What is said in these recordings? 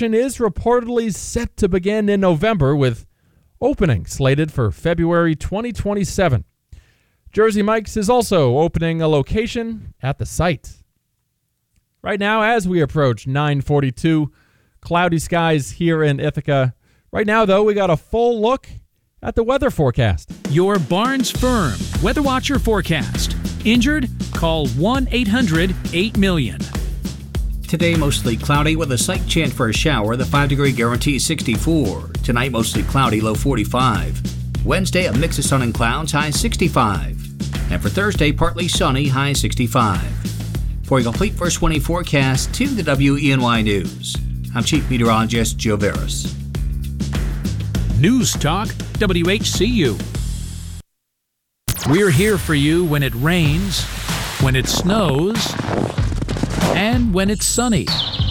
construction is reportedly set to begin in November, with opening slated for February 2027. Jersey Mike's is also opening a location at the site. Right now, as we approach 9:42, cloudy skies here in Ithaca. Right now, though, we got a full look at the weather forecast. Your Barnes Firm Weather Watcher forecast. Injured? Call 1-800-8-million. Today, mostly cloudy with a slight chance for a shower. The 5-degree guarantee is 64. Tonight, mostly cloudy, low 45. Wednesday, a mix of sun and clouds, high 65. And for Thursday, partly sunny, high 65. For a complete first 20 forecast, to the WENY News. I'm Chief Meteorologist Joe Veras. News Talk WHCU. We're here for you when it rains, when it snows, and when it's sunny.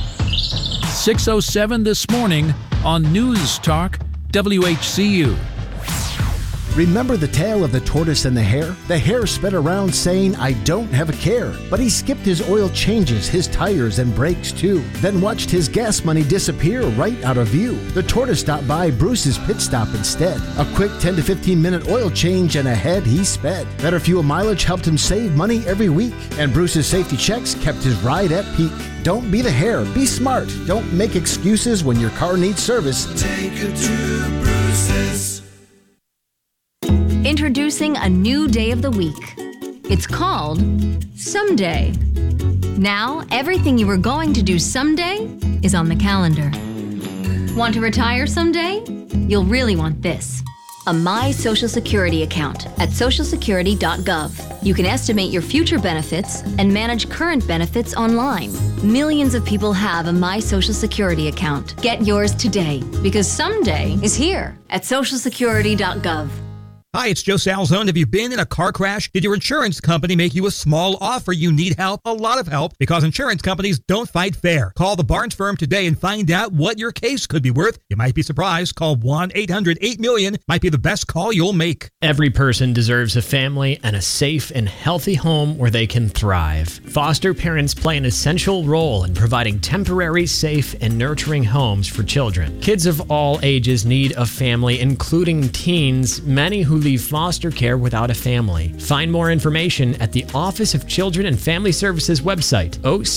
6:07 this morning on News Talk WHCU. Remember the tale of the tortoise and the hare? The hare sped around saying, "I don't have a care." But he skipped his oil changes, his tires, and brakes too. Then watched his gas money disappear right out of view. The tortoise stopped by Bruce's pit stop instead. A quick 10 to 15 minute oil change and ahead he sped. Better fuel mileage helped him save money every week. And Bruce's safety checks kept his ride at peak. Don't be the hare. Be smart. Don't make excuses when your car needs service. Take it to Bruce's. Introducing a new day of the week. It's called Someday. Now, everything you were going to do someday is on the calendar. Want to retire someday? You'll really want this. A My Social Security account at socialsecurity.gov. You can estimate your future benefits and manage current benefits online. Millions of people have a My Social Security account. Get yours today, because someday is here at socialsecurity.gov. Hi, it's Joe Salzone. Have you been in a car crash? Did your insurance company make you a small offer? You need help, a lot of help, because insurance companies don't fight fair. Call the Barnes Firm today and find out what your case could be worth. You might be surprised. Call 1-800-8-million. Might be the best call you'll make. Every person deserves a family and a safe and healthy home where they can thrive. Foster parents play an essential role in providing temporary, safe, and nurturing homes for children. Kids of all ages need a family, including teens, many who leave foster care without a family. Find more information at the Office of Children and Family Services website,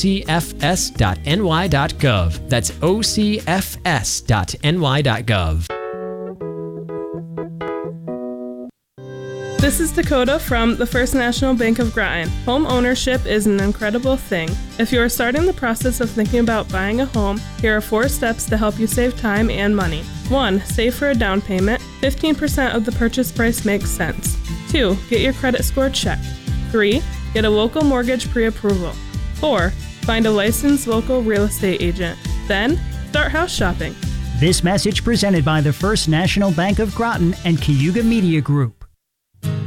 ocfs.ny.gov. That's ocfs.ny.gov. This is Dakota from the First National Bank of Groton. Home ownership is an incredible thing. If you are starting the process of thinking about buying a home, here are 4 steps to help you save time and money. 1. Save for a down payment. 15% of the purchase price makes sense. 2. Get your credit score checked. 3. Get a local mortgage pre-approval. 4. Find a licensed local real estate agent. Then, start house shopping. This message presented by the First National Bank of Groton and Cayuga Media Group.